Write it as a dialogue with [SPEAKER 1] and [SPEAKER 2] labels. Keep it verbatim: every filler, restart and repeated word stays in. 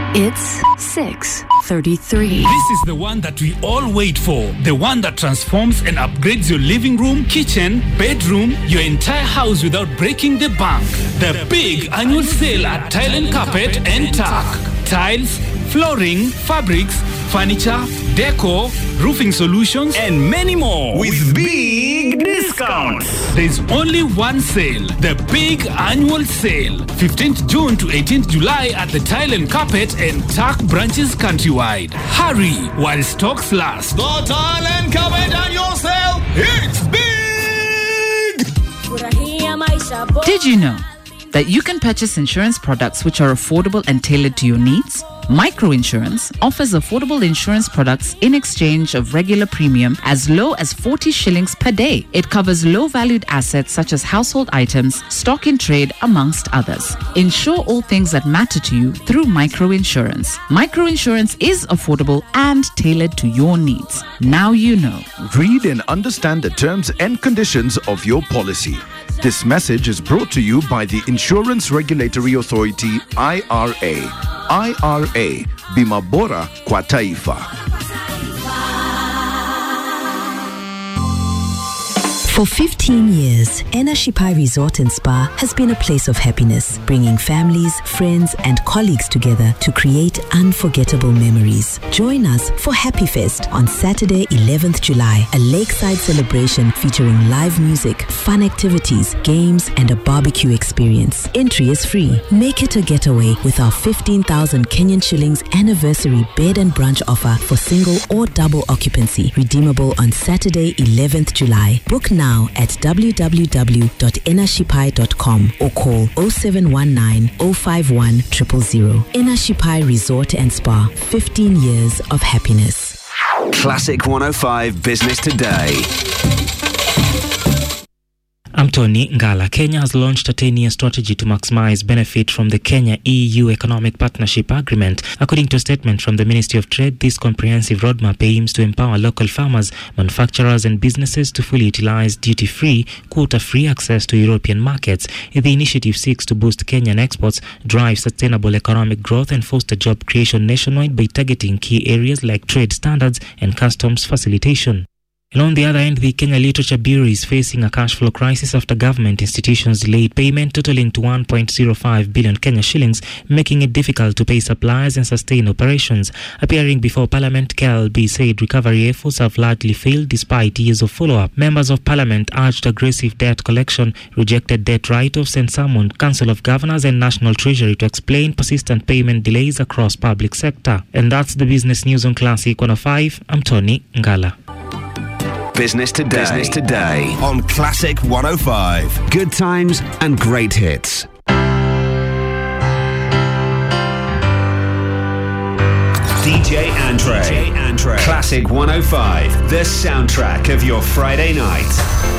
[SPEAKER 1] It's six thirty-three.
[SPEAKER 2] This is the one that we all wait for. The one that transforms and upgrades your living room, kitchen, bedroom, your entire house without breaking the bank. The big annual sale at Tile and Carpet and Tack. Tiles, flooring, fabrics, furniture, decor, roofing solutions,
[SPEAKER 3] and many more with big discounts.
[SPEAKER 2] There's only one sale, the big annual sale, fifteenth June to eighteenth July at the Tile and Carpet and Tack branches countrywide. Hurry while stocks last.
[SPEAKER 3] The Tile and Carpet annual sale, it's big!
[SPEAKER 4] Did you know that you can purchase insurance products which are affordable and tailored to your needs? Microinsurance offers affordable insurance products in exchange of regular premium as low as forty shillings per day. It covers low-valued assets such as household items, stock in trade, amongst others. Insure all things that matter to you through microinsurance. Microinsurance is affordable and tailored to your needs. Now you know.
[SPEAKER 5] Read and understand the terms and conditions of your policy. This message is brought to you by the Insurance Regulatory Authority, I R A. I R A, Bima Bora kwa Taifa.
[SPEAKER 6] For fifteen years, Enashipai Resort and Spa has been a place of happiness, bringing families, friends, and colleagues together to create unforgettable memories. Join us for Happy Fest on Saturday, eleventh July, a lakeside celebration featuring live music, fun activities, games, and a barbecue experience. Entry is free. Make it a getaway with our fifteen thousand Kenyan shillings anniversary bed and brunch offer for single or double occupancy, redeemable on Saturday, eleventh July. Book now at w w w dot enashipai dot com or call oh seven one nine, oh five one, zero zero zero. Enashipai Resort and Spa, fifteen years of happiness.
[SPEAKER 7] Classic one oh five Business Today.
[SPEAKER 8] I'm Tony Ngala. Kenya has launched a ten-year strategy to maximize benefit from the Kenya-E U Economic Partnership Agreement. According to a statement from the Ministry of Trade, this comprehensive roadmap aims to empower local farmers, manufacturers and businesses to fully utilize duty-free, quota-free access to European markets. The initiative seeks to boost Kenyan exports, drive sustainable economic growth and foster job creation nationwide by targeting key areas like trade standards and customs facilitation. And on the other end, the Kenya Literature Bureau is facing a cash flow crisis after government institutions delayed payment totaling to one point oh five billion Kenya shillings, making it difficult to pay suppliers and sustain operations. Appearing before Parliament, K L B said recovery efforts have largely failed despite years of follow-up. Members of Parliament urged aggressive debt collection, rejected debt write-offs and summoned Council of Governors and National Treasury to explain persistent payment delays across public sector. And that's the business news on Classic one oh five. I'm Tony Ngala.
[SPEAKER 7] Business Today. Business Today
[SPEAKER 3] on Classic one oh five.
[SPEAKER 7] Good times and great hits. D J Andre. D J Andre. Classic one oh five. The soundtrack of your Friday night.